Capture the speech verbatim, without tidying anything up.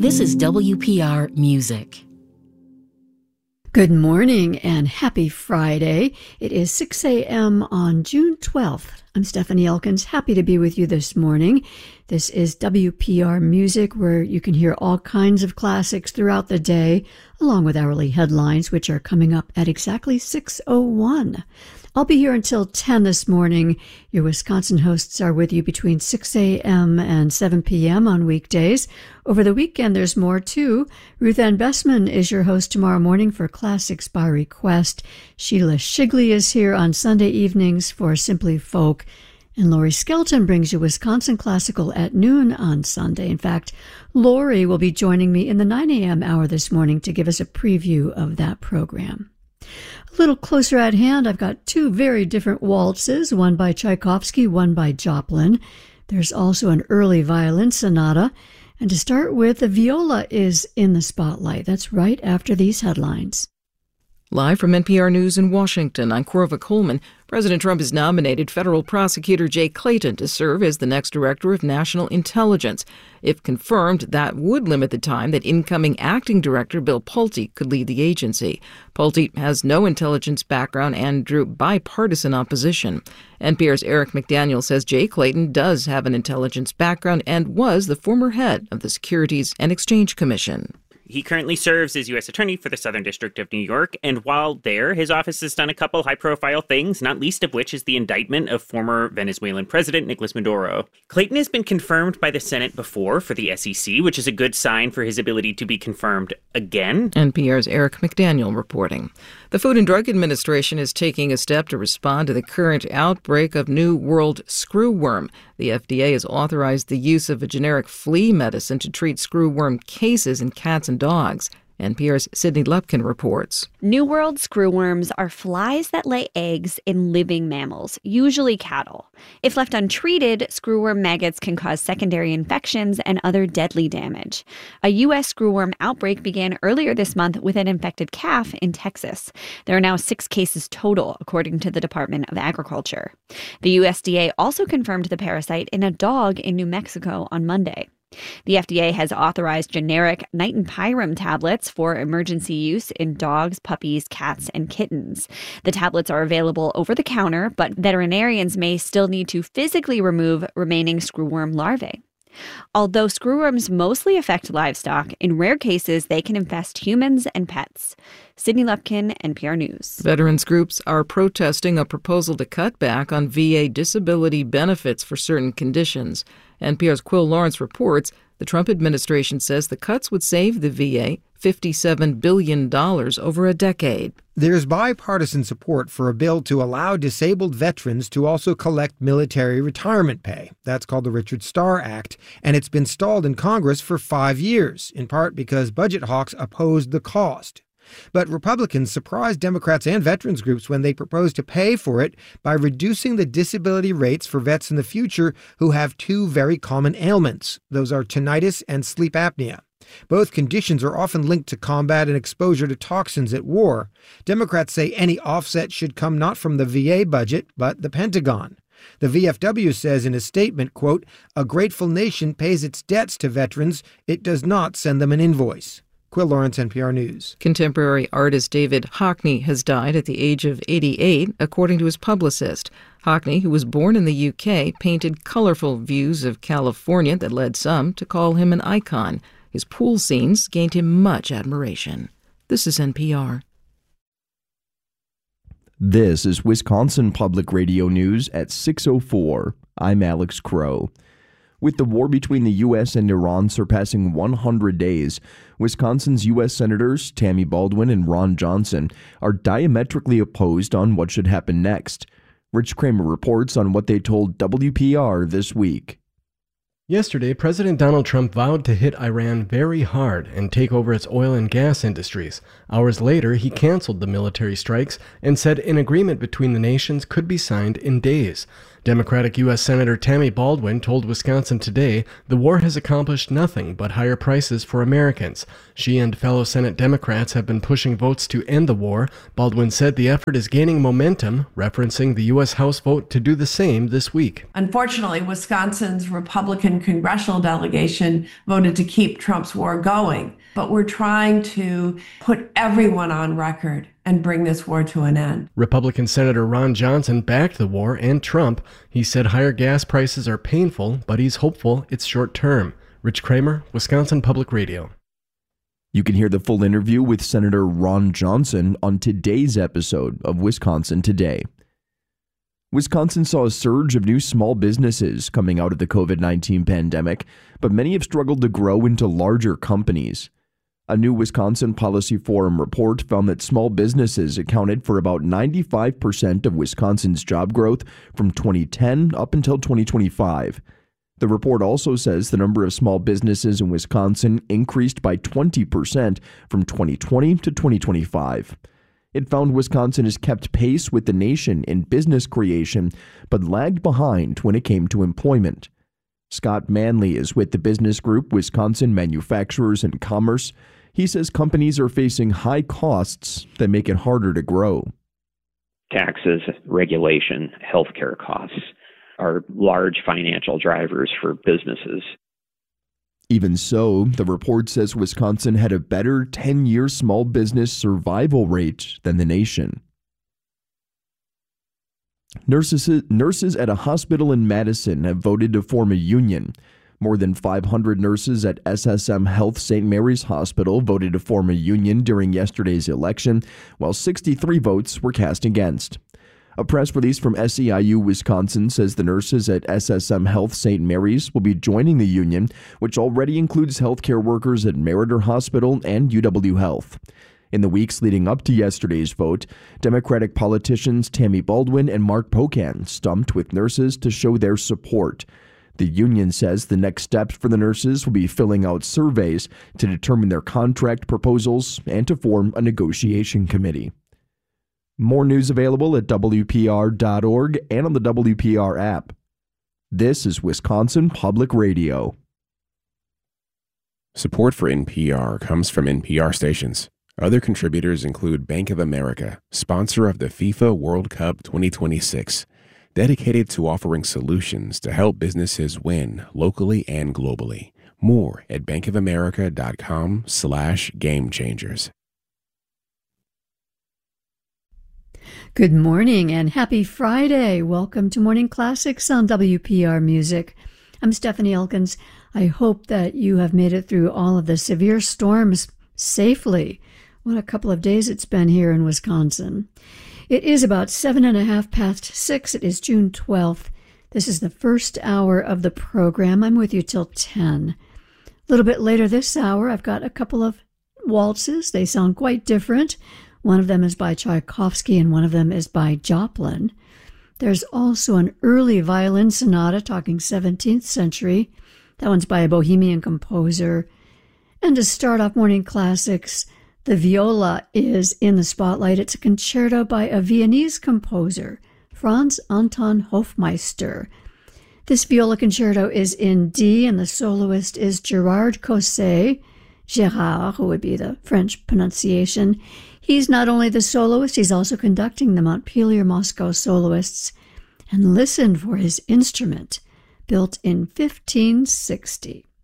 This is W P R Music. Good morning and happy Friday. It is six a.m. on June twelfth. I'm Stephanie Elkins, happy to be with you this morning. This is W P R Music, where you can hear all kinds of classics throughout the day, along with hourly headlines, which are coming up at exactly six oh one. I'll be here until ten this morning. Your Wisconsin hosts are with you between six a.m. and seven p.m. on weekdays. Over the weekend, there's more, too. Ruth Ann Bessman is your host tomorrow morning for Classics by Request. Sheila Shigley is here on Sunday evenings for Simply Folk. And Lori Skelton brings you Wisconsin Classical at noon on Sunday. In fact, Lori will be joining me in the nine a.m. hour this morning to give us a preview of that program. A little closer at hand, I've got two very different waltzes, one by Tchaikovsky, one by Joplin. There's also an early violin sonata. And to start with, the viola is in the spotlight. That's right after these headlines. Live from N P R News in Washington, I'm Corva Coleman. President Trump has nominated federal prosecutor Jay Clayton to serve as the next director of national intelligence. If confirmed, that would limit the time that incoming acting director Bill Pulte could lead the agency. Pulte has no intelligence background and drew bipartisan opposition. N P R's Eric McDaniel says Jay Clayton does have an intelligence background and was the former head of the Securities and Exchange Commission. He currently serves as U S Attorney for the Southern District of New York, and while there, his office has done a couple high-profile things, not least of which is the indictment of former Venezuelan President Nicolas Maduro. Clayton has been confirmed by the Senate before for the S E C, which is a good sign for his ability to be confirmed again. N P R's Eric McDaniel reporting. The Food and Drug Administration is taking a step to respond to the current outbreak of New World screwworm. The F D A has authorized the use of a generic flea medicine to treat screwworm cases in cats and dogs. N P R's Sydney Lupkin reports. New World screwworms are flies that lay eggs in living mammals, usually cattle. If left untreated, screwworm maggots can cause secondary infections and other deadly damage. A U S screwworm outbreak began earlier this month with an infected calf in Texas. There are now six cases total, according to the Department of Agriculture. The U S D A also confirmed the parasite in a dog in New Mexico on Monday. The F D A has authorized generic Nitenpyram tablets for emergency use in dogs, puppies, cats, and kittens. The tablets are available over the counter, but veterinarians may still need to physically remove remaining screwworm larvae. Although screwworms mostly affect livestock, in rare cases they can infest humans and pets. Sydney Lupkin, N P R News. Veterans groups are protesting a proposal to cut back on V A disability benefits for certain conditions. N P R's Quill Lawrence reports the Trump administration says the cuts would save the V A fifty-seven billion dollars over a decade. There's bipartisan support for a bill to allow disabled veterans to also collect military retirement pay. That's called the Richard Starr Act, and it's been stalled in Congress for five years, in part because budget hawks opposed the cost. But Republicans surprised Democrats and veterans groups when they proposed to pay for it by reducing the disability rates for vets in the future who have two very common ailments. Those are tinnitus and sleep apnea. Both conditions are often linked to combat and exposure to toxins at war. Democrats say any offset should come not from the V A budget, but the Pentagon. The V F W says in a statement, quote, "A grateful nation pays its debts to veterans. It does not send them an invoice." Quill Lawrence, N P R News. Contemporary artist David Hockney has died at the age of eighty-eight, according to his publicist. Hockney, who was born in the U K, painted colorful views of California that led some to call him an icon. His pool scenes gained him much admiration. This is N P R. This is Wisconsin Public Radio News at six oh four. I'm Alex Crow. With the war between the U S and Iran surpassing one hundred days, Wisconsin's U S Senators Tammy Baldwin and Ron Johnson are diametrically opposed on what should happen next. Rich Kramer reports on what they told W P R this week. Yesterday, President Donald Trump vowed to hit Iran very hard and take over its oil and gas industries. Hours later, he canceled the military strikes and said an agreement between the nations could be signed in days. Democratic U S Senator Tammy Baldwin told Wisconsin Today the war has accomplished nothing but higher prices for Americans. She and fellow Senate Democrats have been pushing votes to end the war. Baldwin said the effort is gaining momentum, referencing the U S House vote to do the same this week. Unfortunately, Wisconsin's Republican congressional delegation voted to keep Trump's war going, but we're trying to put everyone on record and bring this war to an end. Republican Senator Ron Johnson backed the war and Trump. He said higher gas prices are painful, but he's hopeful it's short-term. Rich Kramer, Wisconsin Public Radio. You can hear the full interview with Senator Ron Johnson on today's episode of Wisconsin Today. Wisconsin saw a surge of new small businesses coming out of the covid nineteen pandemic, but many have struggled to grow into larger companies. A new Wisconsin Policy Forum report found that small businesses accounted for about ninety-five percent of Wisconsin's job growth from twenty ten up until twenty twenty-five. The report also says the number of small businesses in Wisconsin increased by twenty percent from twenty twenty to twenty twenty-five. It found Wisconsin has kept pace with the nation in business creation, but lagged behind when it came to employment. Scott Manley is with the business group Wisconsin Manufacturers and Commerce. He says companies are facing high costs that make it harder to grow. Taxes, regulation, healthcare costs are large financial drivers for businesses. Even so, the report says Wisconsin had a better ten-year small business survival rate than the nation. Nurses, nurses at a hospital in Madison have voted to form a union. More than five hundred nurses at S S M Health Saint Mary's Hospital voted to form a union during yesterday's election, while sixty-three votes were cast against. A press release from S E I U Wisconsin says the nurses at S S M Health Saint Mary's will be joining the union, which already includes healthcare workers at Meriter Hospital and U W Health. In the weeks leading up to yesterday's vote, Democratic politicians Tammy Baldwin and Mark Pocan stumped with nurses to show their support. The union says the next steps for the nurses will be filling out surveys to determine their contract proposals and to form a negotiation committee. More news available at W P R dot org and on the W P R app. This is Wisconsin Public Radio. Support for N P R comes from N P R stations. Other contributors include Bank of America, sponsor of the FIFA World Cup twenty twenty-six, dedicated to offering solutions to help businesses win locally and globally. More at bankofamerica.com slash game changers. Good morning and happy Friday. Welcome to Morning Classics on W P R Music. I'm Stephanie Elkins. I hope that you have made it through all of the severe storms safely. What a couple of days it's been here in Wisconsin. It is about seven and a half past six. It is June twelfth. This is the first hour of the program. I'm with you till ten. A little bit later this hour, I've got a couple of waltzes. They sound quite different. One of them is by Tchaikovsky and one of them is by Joplin. There's also an early violin sonata talking seventeenth century. That one's by a Bohemian composer. And to start off Morning Classics, the viola is in the spotlight. It's a concerto by a Viennese composer, Franz Anton Hofmeister. This viola concerto is in D, and the soloist is Gerard Cosset. Gérard, who would be the French pronunciation. He's not only the soloist, he's also conducting the Montpelier Moscow Soloists. And listen for his instrument, built in fifteen sixty.